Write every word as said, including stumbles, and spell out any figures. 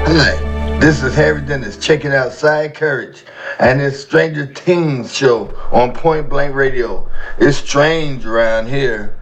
Hi, this is Harry Dennis checking out Side Courage and his Stranger Things show on Point Blank Radio. It's strange around here.